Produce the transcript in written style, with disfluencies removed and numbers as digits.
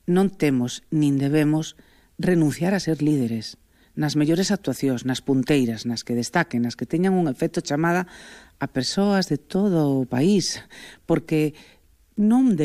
non temos nin debemos renunciar a ser líderes nas mellores actuacións, nas punteiras, nas que destaquen, nas que teñan un efecto chamada a persoas de todo o país, porque non